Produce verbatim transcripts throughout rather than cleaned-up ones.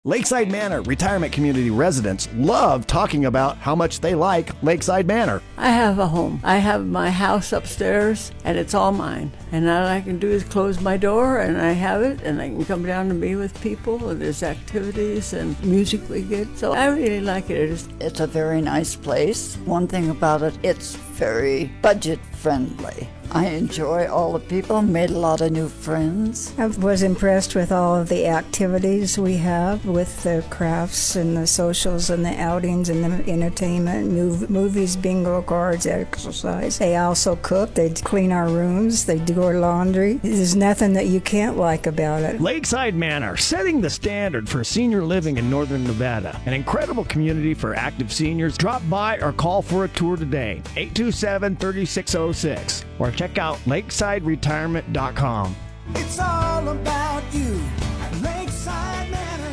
Lakeside Manor Retirement Community residents love talking about how much they like Lakeside Manor. I have a home. I have my house upstairs, and it's all mine. And all I can do is close my door, and I have it, and I can come down and be with people, and there's activities and music we get. So I really like it. It's, it's a very nice place. One thing about it, it's very budget friendly. I enjoy all the people, made a lot of new friends. I was impressed with all of the activities we have with the crafts and the socials and the outings and the entertainment, mov- movies, bingo cards, exercise. They also cook, they clean our rooms, they do our laundry. There's nothing that you can't like about it. Lakeside Manor, setting the standard for senior living in northern Nevada. An incredible community for active seniors. Drop by or call for a tour today. eight two seven, three six zero six or check out lakeside retirement dot com. It's all about you at Lakeside Manor.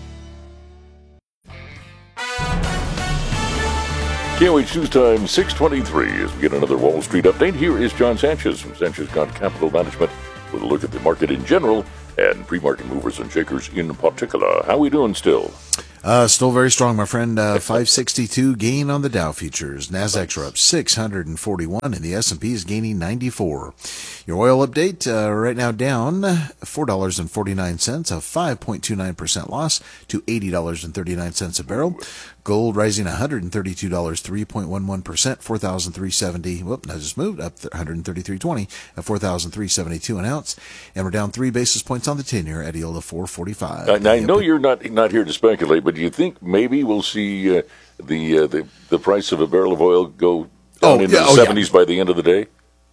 K O H News Time, six twenty-three, as we get another Wall Street update. Here is John Sanchez from Sanchez Gone Capital Management with a look at the market in general and pre-market movers and shakers in particular. How are we doing still? Uh, still very strong, my friend. Uh, five sixty-two gain on the Dow futures. Nasdaq's are up six hundred forty-one, and the S and P is gaining ninety-four. Your oil update, uh, right now down four dollars and forty-nine cents, a five point two nine percent loss to eighty dollars and thirty-nine cents a barrel. Gold rising one hundred thirty-two dollars, three point one one percent, four thousand three hundred seventy. Whoop, I just moved up one hundred thirty-three twenty at four thousand three hundred seventy-two an ounce. And we're down three basis points on the ten-year at yield of four forty-five. Uh, now, I know you're not not here to speculate, but do you think maybe we'll see uh, the, uh, the the price of a barrel of oil go down oh, into yeah, the oh, seventies yeah. by the end of the day?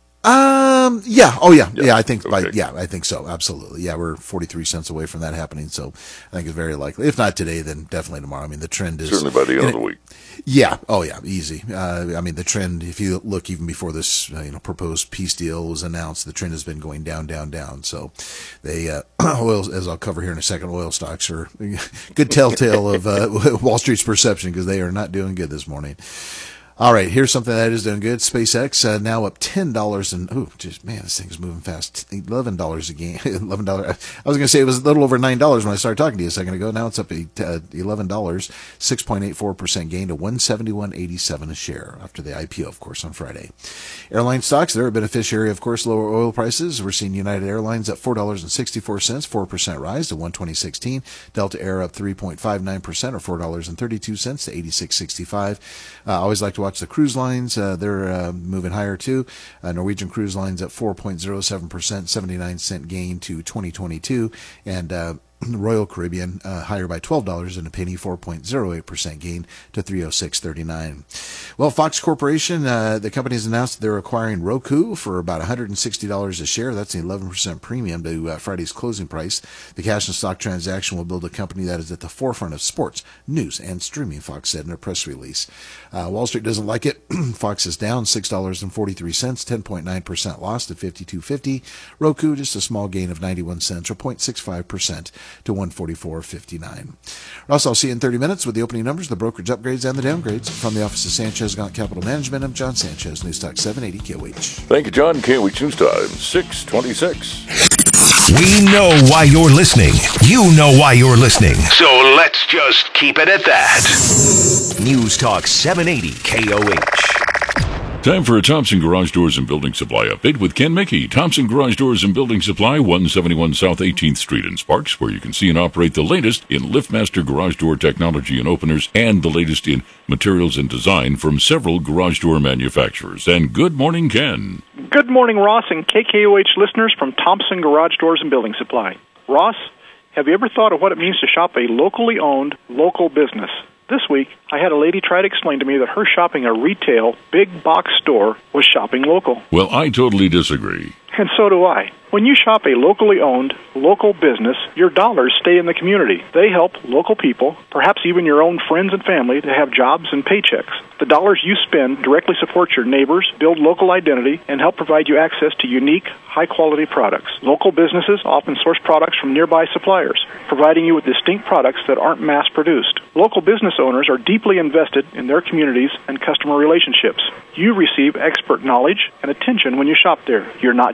Um. Yeah. Oh, yeah. Yeah. Yeah. I think. By, Okay. yeah. I think so. Absolutely. Yeah. We're forty-three cents away from that happening. So I think it's very likely. If not today, then definitely tomorrow. I mean, the trend is Certainly by the end of the week. Yeah. Oh, yeah. Easy. Uh, I mean, the trend. If you look even before this, uh, you know, proposed peace deal was announced, the trend has been going down, down, down. So they uh, oil, as I'll cover here in a second, oil stocks are good telltale of uh, Wall Street's perception because they are not doing good this morning. All right, here's something that is doing good. SpaceX uh, now up ten dollars and oh, just man, this thing's moving fast. Eleven dollars a game. Eleven dollars. I was going to say it was a little over nine dollars when I started talking to you a second ago. Now it's up to uh, eleven dollars, six point eight four percent gain to one seventy one eighty seven a share after the I P O, of course, on Friday. Airline stocks, they're a beneficiary, of course, lower oil prices. We're seeing United Airlines at four dollars and sixty four cents, four percent rise to one twenty sixteen. Delta Air up three point five nine percent or four dollars and thirty two cents to eighty six sixty five. I uh, always like to watch the cruise lines. Uh, they're uh, moving higher too. Uh, Norwegian Cruise Lines at four point zero seven percent, seventy-nine cent gain to twenty twenty-two. And uh, Royal Caribbean uh, higher by twelve dollars and a penny, four point zero eight percent gain to three oh six thirty-nine. Well, Fox Corporation, uh, the company has announced they're acquiring Roku for about one hundred sixty dollars a share. That's an eleven percent premium to uh, Friday's closing price. The cash and stock transaction will build a company that is at the forefront of sports, news, and streaming, Fox said in a press release. Uh, Wall Street doesn't like it. Fox is down six dollars and forty-three cents, ten point nine percent loss to fifty-two fifty. Roku, just a small gain of ninety-one cents or zero point six five percent to one forty-four fifty-nine. Russ, I'll see you in thirty minutes with the opening numbers, the brokerage upgrades, and the downgrades. From the office of Sanchez Gaunt Capital Management, I'm John Sanchez, News Talk seven eighty K O H. Thank you, John. K O H News Time, six twenty-six. We know why you're listening. You know why you're listening. So let's just keep it at that. News Talk seven eighty K O H. Time for a Thompson Garage Doors and Building Supply update with Ken Mickey. Thompson Garage Doors and Building Supply, one seventy-one South eighteenth Street in Sparks, where you can see and operate the latest in LiftMaster garage door technology and openers and the latest in materials and design from several garage door manufacturers. And good morning, Ken. Good morning, Ross and K K O H listeners from Thompson Garage Doors and Building Supply. Ross, have you ever thought of what it means to shop a locally owned, local business? This week, I had a lady try to explain to me that her shopping a retail, big box store was shopping local. Well, I totally disagree. And so do I. When you shop a locally owned, local business, your dollars stay in the community. They help local people, perhaps even your own friends and family, to have jobs and paychecks. The dollars you spend directly support your neighbors, build local identity, and help provide you access to unique, high-quality products. Local businesses often source products from nearby suppliers, providing you with distinct products that aren't mass-produced. Local business owners are deeply invested in their communities and customer relationships. You receive expert knowledge and attention when you shop there. You're not just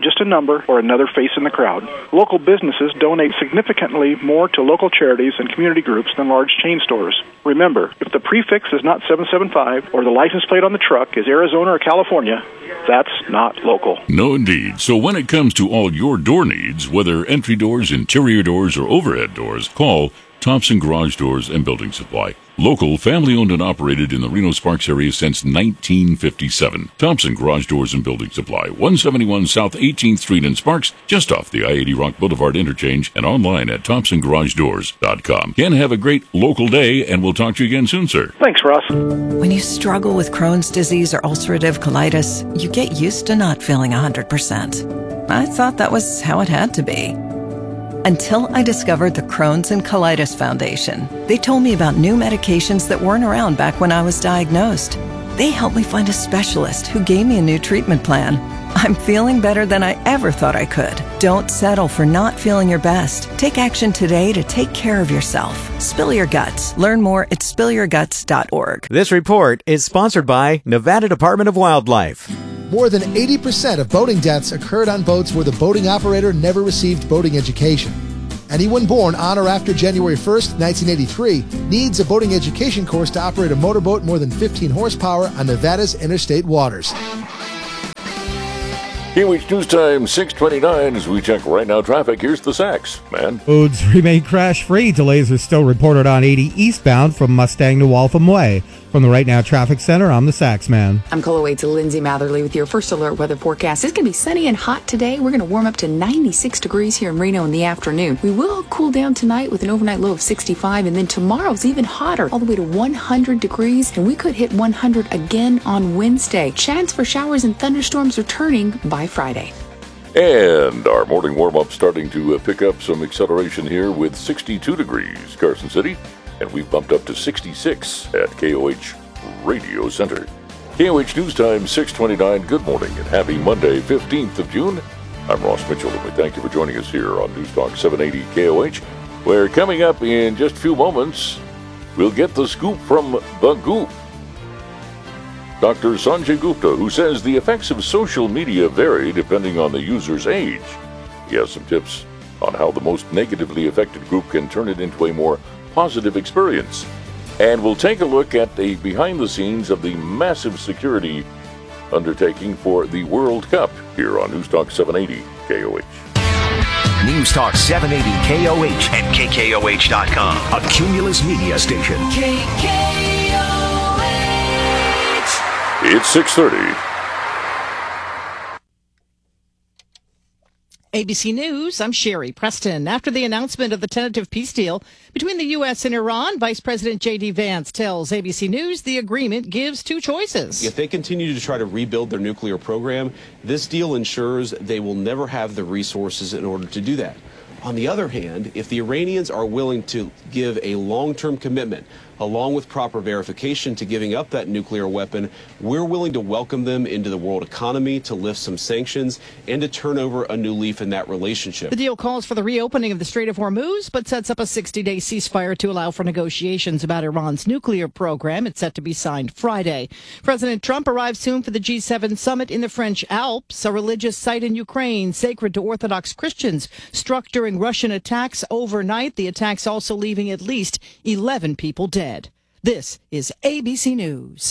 just a number or another face in the crowd. Local businesses donate significantly more to local charities and community groups than large chain stores. Remember, if the prefix is not seven seven five or the license plate on the truck is Arizona or California, that's not local. No, indeed. So when it comes to all your door needs, whether entry doors, interior doors, or overhead doors, call Thompson Garage Doors and Building Supply. Local, family-owned and operated in the Reno-Sparks area since nineteen fifty-seven. Thompson Garage Doors and Building Supply, one seventy-one South eighteenth Street in Sparks, just off the I eighty Rock Boulevard interchange, and online at thompson garage doors dot com. Ken, have a great local day, and we'll talk to you again soon, sir. Thanks, Ross. When you struggle with Crohn's disease or ulcerative colitis, you get used to not feeling one hundred percent. I thought that was how it had to be. Until I discovered the Crohn's and Colitis Foundation. They told me about new medications that weren't around back when I was diagnosed. They helped me find a specialist who gave me a new treatment plan. I'm feeling better than I ever thought I could. Don't settle for not feeling your best. Take action today to take care of yourself. Spill your guts. Learn more at spill your guts dot org. This report is sponsored by Nevada Department of Wildlife. More than eighty percent of boating deaths occurred on boats where the boating operator never received boating education. Anyone born on or after January first, nineteen eighty-three needs a boating education course to operate a motorboat more than fifteen horsepower on Nevada's interstate waters. K O H News Time, six twenty-nine. As we check right now traffic, here's the Sachs, man. Roads remain crash-free. Delays are still reported on eighty eastbound from Mustang to Waltham Way. From the Right Now Traffic Center, I'm the Sax Man. I'm Cola Waits, Lindsay Matherly with your first alert weather forecast. It's going to be sunny and hot today. We're going to warm up to ninety-six degrees here in Reno in the afternoon. We will cool down tonight with an overnight low of sixty-five, and then tomorrow's even hotter, all the way to one hundred degrees, and we could hit one hundred again on Wednesday. Chance for showers and thunderstorms returning by Friday. And our morning warm-up starting to uh, pick up some acceleration here with sixty-two degrees, Carson City. And we've bumped up to sixty-six at K O H Radio Center. K O H News Time, six twenty-nine. Good morning and happy Monday, fifteenth of June. I'm Ross Mitchell, and we thank you for joining us here on News Talk seven eighty K O H, where coming up in just a few moments, we'll get the scoop from the Goop. Doctor Sanjay Gupta, who says the effects of social media vary depending on the user's age. He has some tips on how the most negatively affected group can turn it into a more positive experience. And we'll take a look at a behind the scenes of the massive security undertaking for the World Cup here on News Talk seven eighty K O H. News Talk seven eighty K O H and K K O H dot com, a Cumulus media station. K K O H. It's six thirty. A B C News, I'm Sherry Preston. After the announcement of the tentative peace deal between the U S and Iran, Vice President J D. Vance tells A B C News the agreement gives two choices. If they continue to try to rebuild their nuclear program, this deal ensures they will never have the resources in order to do that. On the other hand, if the Iranians are willing to give a long-term commitment, along with proper verification to giving up that nuclear weapon, we're willing to welcome them into the world economy, to lift some sanctions, and to turn over a new leaf in that relationship. The deal calls for the reopening of the Strait of Hormuz, but sets up a sixty-day ceasefire to allow for negotiations about Iran's nuclear program. It's set to be signed Friday. President Trump arrives soon for the G seven summit in the French Alps, a religious site in Ukraine sacred to Orthodox Christians, struck during Russian attacks overnight. The attacks also leaving at least eleven people dead. This is A B C News.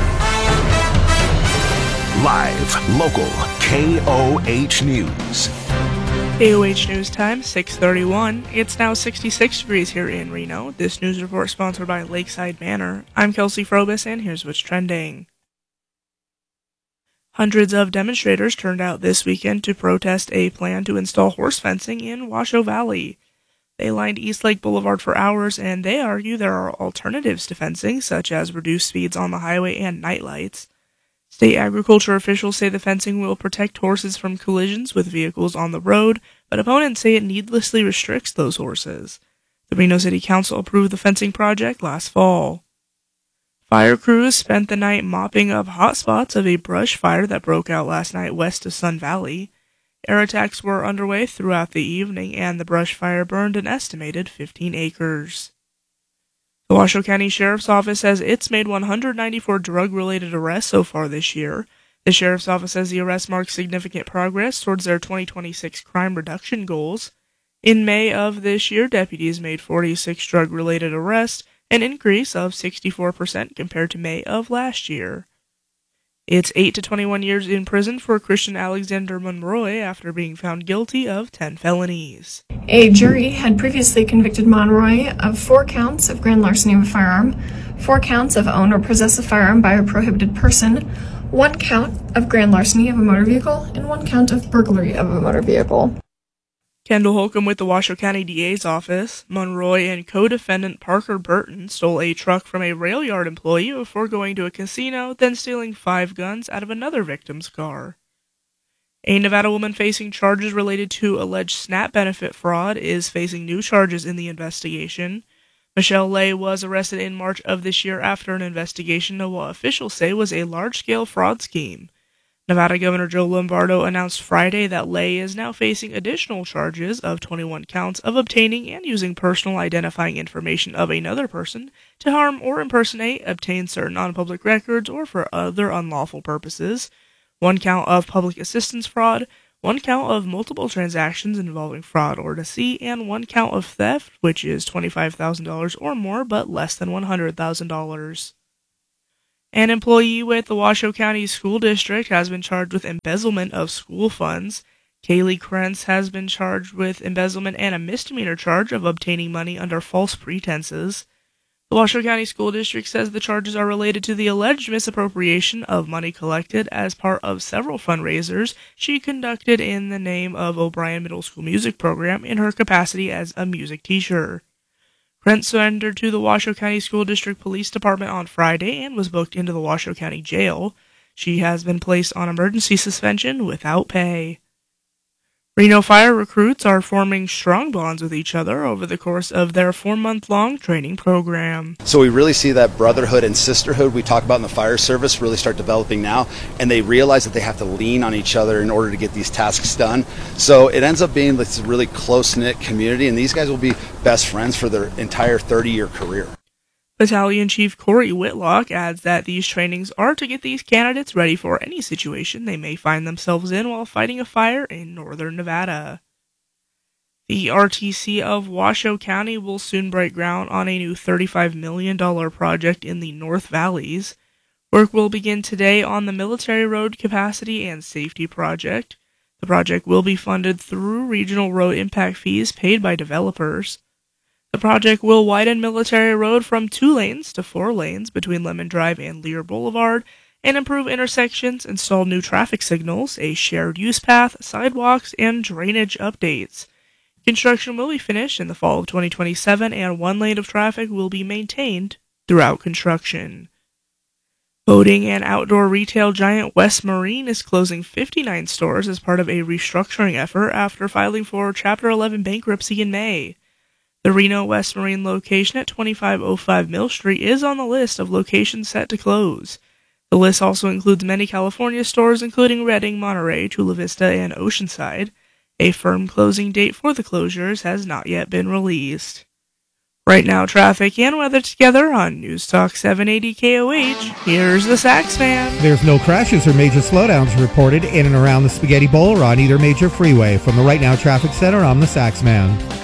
Live, local, K O H News. K O H News Time, six thirty-one. It's now sixty-six degrees here in Reno. This news report sponsored by Lakeside Manor. I'm Kelsey Frobis, and here's what's trending. Hundreds of demonstrators turned out this weekend to protest a plan to install horse fencing in Washoe Valley. They lined East Lake Boulevard for hours, and they argue there are alternatives to fencing, such as reduced speeds on the highway and night lights. State agriculture officials say the fencing will protect horses from collisions with vehicles on the road, but opponents say it needlessly restricts those horses. The Reno City Council approved the fencing project last fall. Fire crews spent the night mopping up hot spots of a brush fire that broke out last night west of Sun Valley. Air attacks were underway throughout the evening, and the brush fire burned an estimated fifteen acres. The Washoe County Sheriff's Office says it's made one hundred ninety-four drug-related arrests so far this year. The sheriff's office says the arrest marks significant progress towards their twenty twenty-six crime reduction goals. In May of this year, deputies made forty-six drug-related arrests, an increase of sixty-four percent compared to May of last year. It's eight to twenty-one years in prison for Christian Alexander Monroy after being found guilty of ten felonies. A jury had previously convicted Monroy of four counts of grand larceny of a firearm, four counts of own or possess a firearm by a prohibited person, one count of grand larceny of a motor vehicle, and one count of burglary of a motor vehicle. Kendall Holcomb with the Washoe County D A's office. Monroy and co-defendant Parker Burton stole a truck from a rail yard employee before going to a casino, then stealing five guns out of another victim's car. A Nevada woman facing charges related to alleged SNAP benefit fraud is facing new charges in the investigation. Michelle Lay was arrested in March of this year after an investigation of what officials say was a large-scale fraud scheme. Nevada Governor Joe Lombardo announced Friday that Lay is now facing additional charges of twenty-one counts of obtaining and using personal identifying information of another person to harm or impersonate, obtain certain non-public records, or for other unlawful purposes, one count of public assistance fraud, one count of multiple transactions involving fraud or deceit, and one count of theft, which is twenty-five thousand dollars or more but less than one hundred thousand dollars. An employee with the Washoe County School District has been charged with embezzlement of school funds. Kaylee Krentz has been charged with embezzlement and a misdemeanor charge of obtaining money under false pretenses. The Washoe County School District says the charges are related to the alleged misappropriation of money collected as part of several fundraisers she conducted in the name of O'Brien Middle School Music Program in her capacity as a music teacher. Krentz surrendered to the Washoe County School District Police Department on Friday and was booked into the Washoe County Jail. She has been placed on emergency suspension without pay. Reno Fire recruits are forming strong bonds with each other over the course of their four-month-long training program. So we really see that brotherhood and sisterhood we talk about in the fire service really start developing now, and they realize that they have to lean on each other in order to get these tasks done. So it ends up being this really close-knit community, and these guys will be best friends for their entire thirty-year career. Battalion Chief Corey Whitlock adds that these trainings are to get these candidates ready for any situation they may find themselves in while fighting a fire in northern Nevada. The R T C of Washoe County will soon break ground on a new thirty-five million dollars project in the North Valleys. Work will begin today on the Military Road Capacity and Safety Project. The project will be funded through regional road impact fees paid by developers. The project will widen Military Road from two lanes to four lanes between Lemon Drive and Lear Boulevard and improve intersections, install new traffic signals, a shared use path, sidewalks, and drainage updates. Construction will be finished in the fall of twenty twenty-seven, and one lane of traffic will be maintained throughout construction. Boating and outdoor retail giant West Marine is closing fifty-nine stores as part of a restructuring effort after filing for Chapter eleven bankruptcy in May. The Reno West Marine location at twenty-five oh five Mill Street is on the list of locations set to close. The list also includes many California stores, including Redding, Monterey, Chula Vista, and Oceanside. A firm closing date for the closures has not yet been released. Right now, traffic and weather together on News Talk seven eighty K O H. Here's the Sax Man. There's no crashes or major slowdowns reported in and around the Spaghetti Bowl or on either major freeway. From the Right Now Traffic Center, I'm the Sax Man.